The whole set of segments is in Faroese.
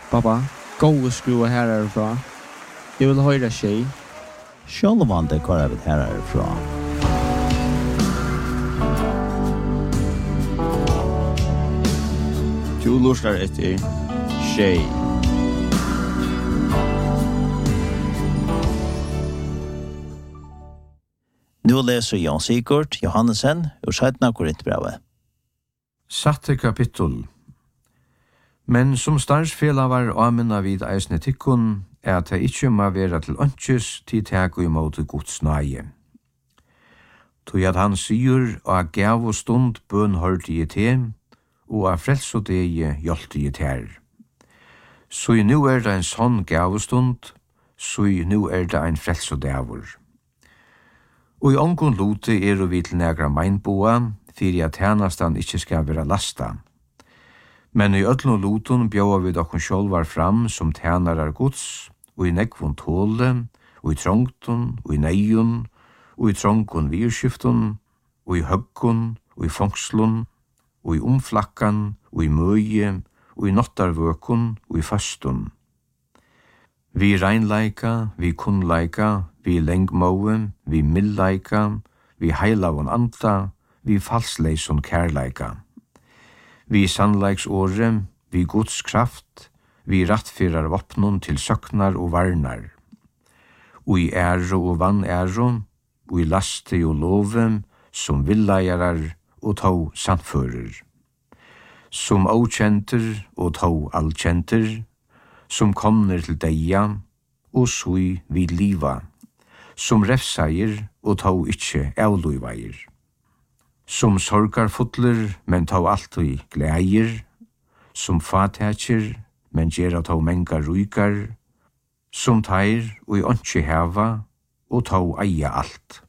Pappa, gå skruva härifrån. Jag vill höra tjej. Självan det går jag härifrån. Du lustar efter tjej. Nu läser Jan Sigurd Johannesen ur 17. Korintbrevet. Satte kapittel. Men som starfsfelavar amena vid eisne tikkun, at det ikkje må vera til ønskjes til teg og imot Guds nage. Tog at han sier, og gav og stund bøn hørte i te, og av frels og dege hjelte i ter. Så nu det en sånn gav og stund, så nu det en frels og dævor. Og i ongon lote vi til negra meinboa, fyrir at tjenastan ikkje skal vera lasta. Men i öllun loton bjóa vi dokkun sjálvar fram som tjenarar Guds, og i nekvun tåle, og i trångtun, og i neiun, og i trångkun virskiftun, og i høggun, og i fongslun, og i omflakkan, og i møye, og i nottarvøkun, og i fastun. Vi reinleika, vi kunnleika, vi lengmåe, vi mildleika, vi heilavun anda, vi falsleisun kærleika. Vi sannleiksåre, vi Guds kraft, vi rattfyrar vopnun til søknar og varnar. Og i æro og vanæro, og i laste og love, som villajarar og tå sannfører. Som åkjenter og tå allkjenter, som kommer til deia, og sui vid liva, som refseier og tå ikkje avluiveier. Som sorgar fotler, men tå alltid gleier, som fatekjer, men gjerra tå menga ruikar, som teir og i åndsje heva, og tå eia alt.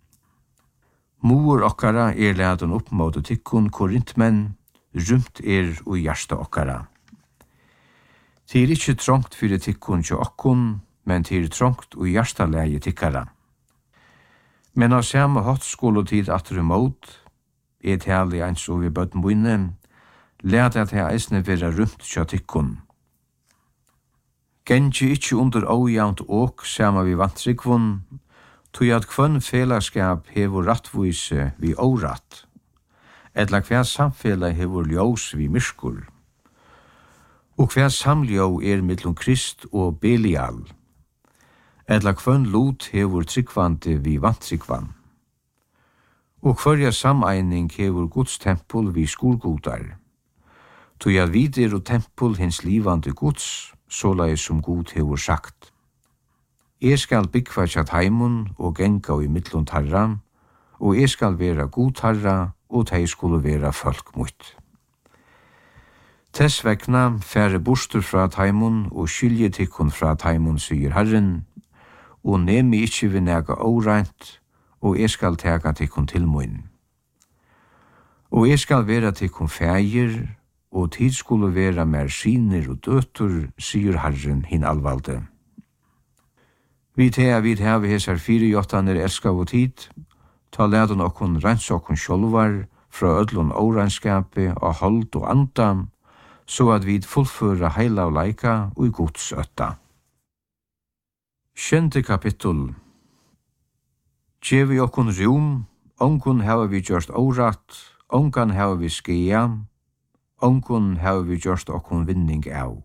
Mor okkara leden opp mot tikkun korintmenn, rumt og hjärsta okkara. Det ikkje trångt fyrir tikkun til okkun, men det trångt og hjärsta leie tikkara. Men av samme hatt skoletid atter imot, tali eins og vi bøtten boinne, led at jeg eisne vera rumt tja tikkun. Gengi ikkje under ójaunt åk sama vi vantrikvun, tog at kvønn felaskap hevur rattvise vi óratt, etla hver samfela hevur ljós vi myrskur, og hver samljó millum Krist og Belial, etla kvønn lot hevur tryggvandi vi vantrikvan, og hverja sameining hevur Guds tempel vi skurgodar, tog at vid og tempel hins livande Guds, såleis som Gud hevur sagt. Jeg skal byggva tjat heimun og genga i mittlund harra, og jeg skal vera god harra, og tei skulle vera folk mutt. Tess vegna fære bostur fra heimun og skilje tikkun fra heimun, sier Herren, og nemi ikkje vi nega óreint, og jeg skal tega tikkun til mun. Og jeg skal vera tikkun fægir, og tid skulle vera mer sinir og døtur, sier Herren hin alvalde. Vi hevi hesar 4 elskav og tid, ta ledun okkun rens okkun sjolvar, fra ödlun óregnskapi og hold og anda, så at vi fullføra heila og leika og i Guds ötta. 7. kapittel. Gjevi okkun rum, ongun hava vi gjørst óratt, ongan hava vi skia, ongun hava vi gjørst okkun vinning av.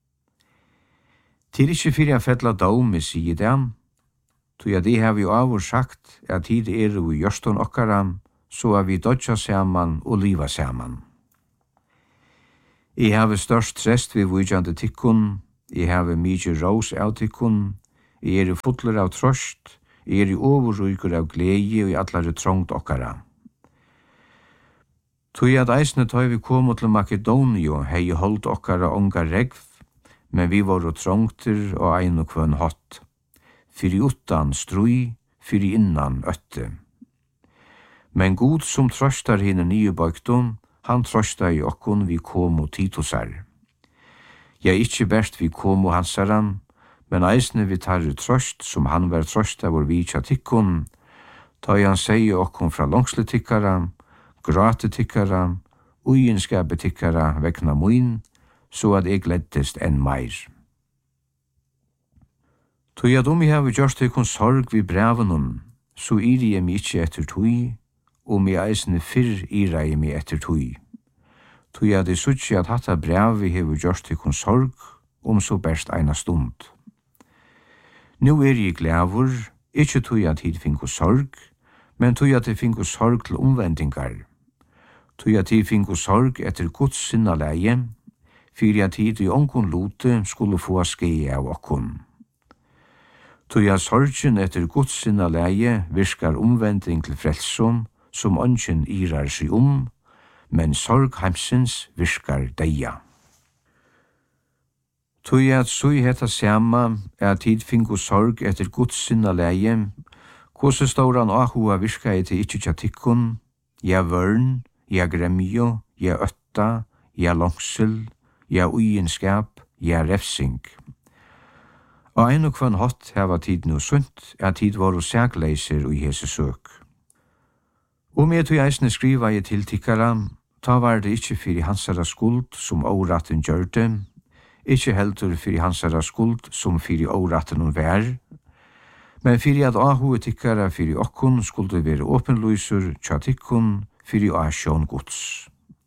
Til ikkje fyrir fella dømi sier dem, tog at de har vi av og sagt at tid vi gjørston okkara, så vi dodja saman og liva saman. Jeg har størst trest vi vujjande tikkun, jeg har mykje ros av tikkun, jeg fotler av trost, jeg i overruikur av glede og i allare trångt okkara. Tog at eisne tøy vi kom til Makedonio, hei holdt okkara onga regv, men vi var trångter og ein og kvønn hatt. Fyri utan strui, fyri innan ötte. Men Gud som trøstar henne nye bøgtum, han trøstar i okkun vi komo Titusar. Ja, ikkje best vi komo hansaran, men eisne vi tar trøst som han var trøst av vår vitja tikkun, ta han seg okkun fra langsle tikkara, grate tikkara, uienskape tikkara vekna muin, så at eg gleddest enn meir. Tui at jeg har gjort tykon sorg vi brevenun, så iri jeg mi ikkje etter tui, og mi eisne fyrr ira jeg mi etter tui. Tui at jeg sutsi at hatta brev vi hever gjort tykon sorg, så berst eina stund. Nu jeg glævur, ikkje tui at hid finko sorg, men tui at jeg finko sorg til omvendingar. Tui at hid finko sorg etter Guds sinna leie, fyrir at hid i onkon lote skulle få skei av okkon. Tui at sorgen etter Guds sinna leie virkar omvending til frelsom, som ongen irar seg men sorg heimsins virkar deia. Tui at sui hetta sama at hid finko sorg etter Guds sinna leie, kose stauran ahua virka til ikkje tja tikkun, ja vørn, ja gremjo, ja øtta, ja langsel, ja uienskap, ja refsing. Og ein og kvann hatt heva tid no sunt, at tid var og sægleiser og hese søk. Og med tog eisne skriva i til tikkara, ta var det ikkje fyrir hansara skuld som åratten gjørte, ikkje heldur fyrir hansara skuld som fyrir åratten og vær, men fyrir at ahu tikkara fyrir okkun skulde være åpenløysur tja tikkun fyrir asjon gods.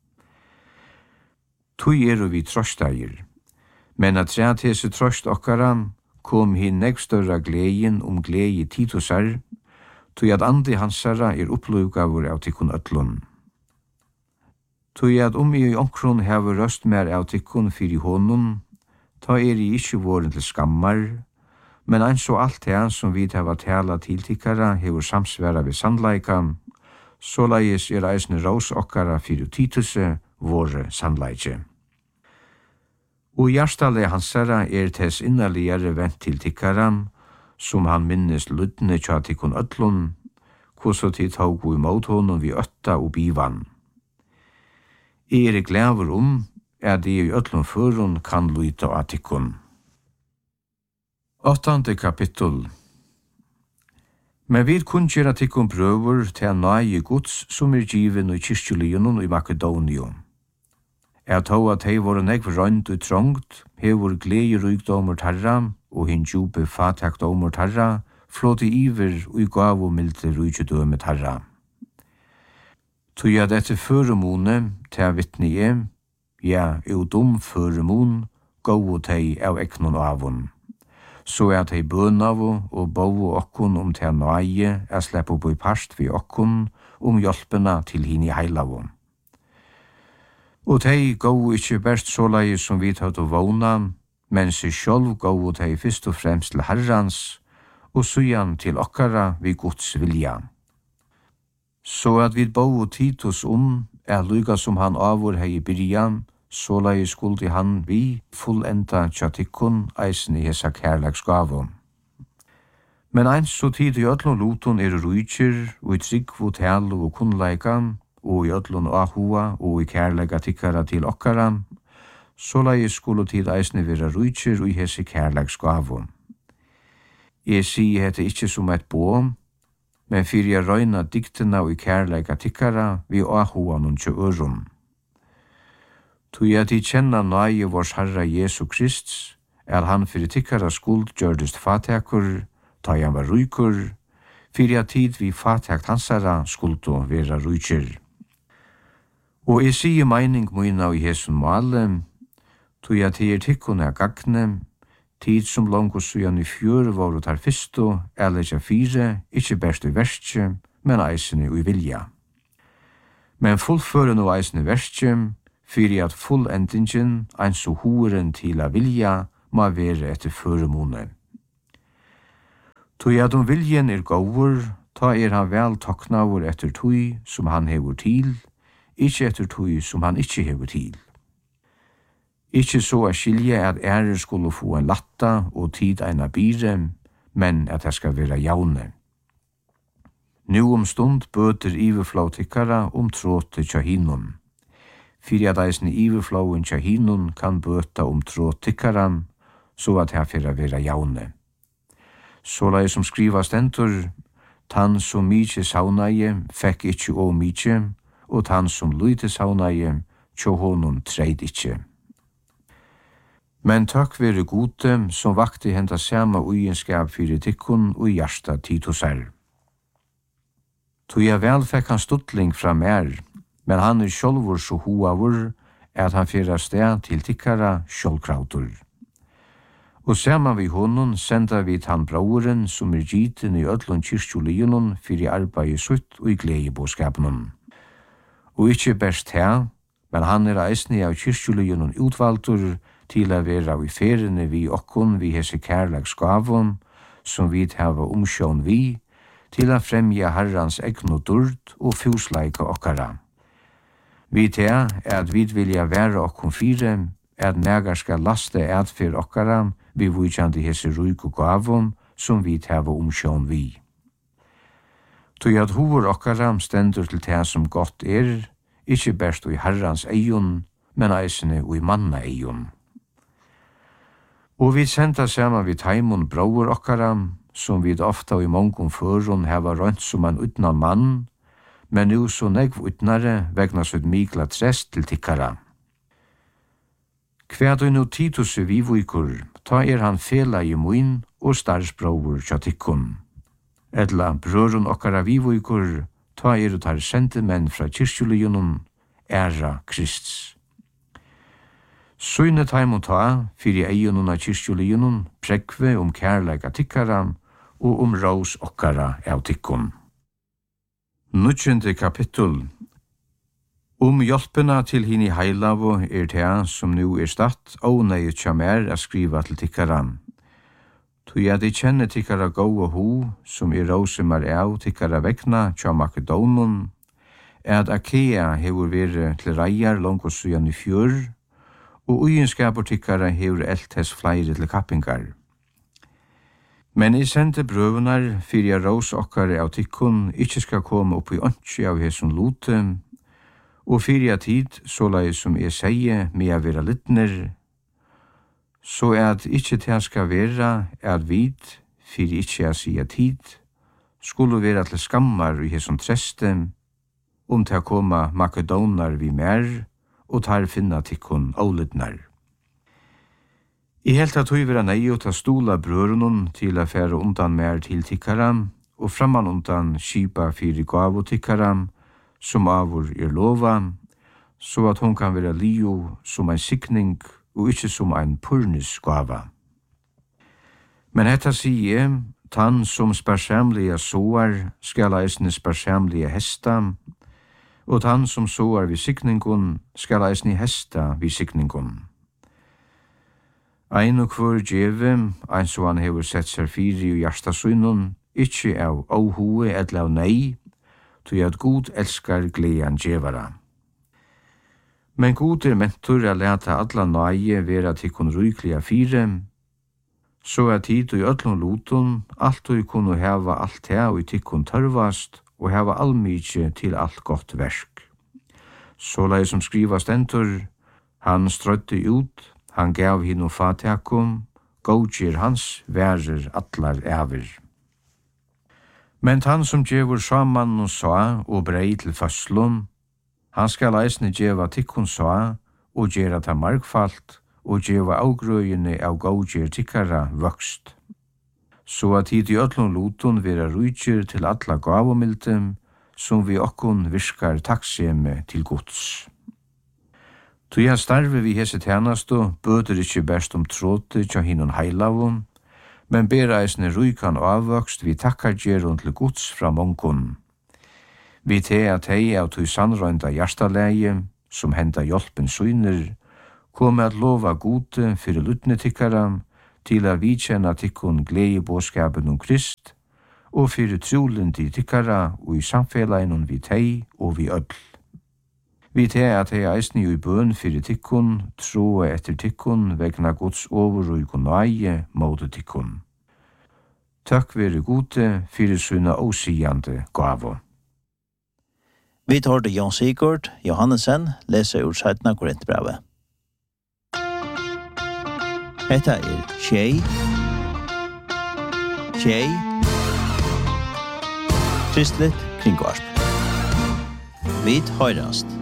Tui vi trøstair, men at treat hese trøst okkara kom hin større gleien glei Titusar, tui at andi hansara opplugavur av tikkun öllun. Tui at i onkron hever røst mer av tikkun fyrir honum, ta i ikkje våren til skammar, men så alt det som vi hava tala til tikkara hever samsværa ved sannleika, såleis eisne rås okkara fyrir Tituse våre sannleike. Og hjertale hansara tess innaligare vent til tikkaran, som han minnes ludne tja tikkun öllun, kvoso tid tåg i mot honom vi ötta og bivan. Glæver at de i öllun førun kan luita av tikkun. 8. kapittel. Men vi kunnkjera tikkun prøver til nøye gods som given i kyrkjulion i Makedonium. Tå at hei var negv rønt og trångt, hevur glei rygdomur tarra, og hin djupe fatakdomur tarra, flåti iver og gav og milde rygdøme tarra. Tui at etter føremone, ta vittnie, ja, føremon, gåu tei av eknon avun. Så at hei bønavu og bau okkun ta nøye, sleppu boi parst vi okkun, hjelpena til hini heilavun. Og tei gåu ikkje berst såleis som vi tatt å vågna, men seg sjálv gåu tei fyrst og fremst til Herrans, og sujan til okkara vi Guds vilja. Så at vi bau Titus lyga som han avur hei i byrjan, såleis skuldi han vi fullenda tja tikkun eisen i hesa kærleksgavu. Men så tid i öllun lutun rujtjir, og i tryggvu tælu og kunnleikan, og i öllun ahua og i kærlega tikkara til okkara, såleis skulle tid eisne vera rujtjir og i hese kærleksgavu. Sier hette ikkje som et bo, men fyrir jeg røyna diktena og i kærlega tikkara vi ahua nun tje ørum. Tui at I kjenna nøye vårs Herra Jesu Krist, han fyrir tikkara skuld gjørdest fatekur, ta han var rujkur, fyrir at tid vi fatekt hansara skuldu vera rujkir. Og sier meining muina i hesun male, tui at tikkun gagne, tid som langt sujan i fjør var tar fyrstu, leggja fire, ikkje berst i verstje, men eisene i vilja. Men fullføren og eisene verstje, fyrir at fullendingen, så horen til a vilja, må være etter føremone. Tui at viljen gåur, ta han vel taknavur etter tui som han hever til, ikkje etter tui som han ikkje hever til. Ikkje så skilje at skulle få en latta og tid eina bire, men at det skal være jaune. Nu stund bøter iverflå tikkara tråte tja hinun. Fyrir at eisne iverflåen tja hinun kan bøta tråte tikkaran, så at her fyrir vera jaune. Såleis som skriva stendur, tann som mykje saunaje, fekk ikkje å mykje, og tann som lyte saunaje, tjo honum treid ikkje. Men takk være gode som vakti henta sama ugenskap fyrir tikkun og hjärsta Titusar. Tog vel fikk han stuttling fra mer, men han sjálvur så hoavur at han fyrir sted til tikkara sjálvkrautur. Og saman vi honom senda vi han brauren som giten i öllun kyrkjuliunum fyrir arbeid sutt og i gledeboskapenum. Og ikkje best her, men han eisni av kyrkjuliunum utvaltur til a vera i ferene vi okkun vi hese kærleikskavum, som vi hava omsjån vi, til a fremja Herrans egnu durd og fusleika okkara. Vi at vi vilja vera okkun fire, at negar skal laste for okkara, vi vujkjandi hese ruiku gavum, som vi hava omsjån vi. Tog at hovor okkara stendur til det som godt ikkje best i Herrans eion, men eisene i manna eion. Og vi senda saman vid taimon brauer okkara, som vi ofta i mongon førun heva rønt som en utnan mann, men nu så negv utnare vegna sitt mikla trest til tikkara. Kvæd og nu Titus vi vuikur, ta han fela i muin og starsbrauer tja tikkun. Edla brørun okkara vi vuikur, ta tar sende menn fra kyrkjuliunum, æra Krists. Søyne taimon ta, fyrir eiunum av kyrkjuliunum, prekve kærleika tikkaram, og rås okkara av tikkun. 9. kapittul. Hjelpena til hini heilavo det som nu statt, og nøy tja mer a skriva til tikkaram. Tui at kjenne tikkara gåa ho, som råsemar av tikkara vekna tja Makedonum, at Akea hefur veri til reiar langt sujan i fjør, og ugenskapur tikkara hefur eltes fleiri til kappingar. Men I sendte brøvunar fyrir rås okkar av tikkun ikkje skal komme opp i ønskje av hesson lote, og fyrir tid, sålai som seie, med a vera littner, så at ikkje til skal vera at vid, fyrir ikkje a sia tid, skulle vera til skammar i hesson treste, til koma makedonar vi mer, og tar finna tikkun ólidnar. I helt at høy vera nei å ta stola brørunnen til a fære undan mer til tikkaram, og framman undan skipa fyrir gav og tikkaram, som avur lova, så at hon kan vera lio som ein sikning og ikkje som ein purnis gava. Men hetta sier, tann som sparsamlige soar skal eisne sparsamlige hesta, og tann som soar vid sikningun skal eisne hesta vid sikningun. Ein og hver djeve, ein så han hever sett seg fyri i hjertasynun, ikkje av åhue eller av nei, tog at God elskar glean djevara. Men God mentor a leta alla nøye vera tikkun rykliga fire, så at tid og i öllun lutun, alt og kunne heva alt her og i tikkun tørvast, og heva allmykje til alt godt versk. Så lei som skrivast entur, han strødde ut, han gav hinn fatakum, godgir hans værer atlar æver. Men han som djevur saman og sa og brei til føslun, han skal eisne djeva tikkun sa og gjera ta markfalt og djeva avgrøyene av godgir tikkara vøkst. Så at hit i öllun lutun vera rujtjer til alla gavumildum, som vi okkun virkar takkseme til Guds. Tui han starve vi hese tjenastu, bøter ikkje best tråte tja hinnon heilavun, men ber eisne rujkan avvøkst vi takkar gjerun til Guds fra mongun. Vi at hei av tui sannrøynda hjertaleie, som henda hjelpen syner, kom at lova gode fyrir lutne tikkaram, til a vidkjenna tikkun gledebåskapen Krist, og fyrir trolindi tikkara og i samfellainun vi tei og vi öll. Vi at hei eisni i bøn fyrir tikkun, troe etter tikkun, vegna Guds overrujk og nøye måte tikkun. Takk vere gode fyrir sunna åsigande gavo. Vi tar det Jan Sigurd Johannesen, leser ur 17. Korintbrevet. Hetta Tjei, Kristligt kringvarp. Vi høyrast.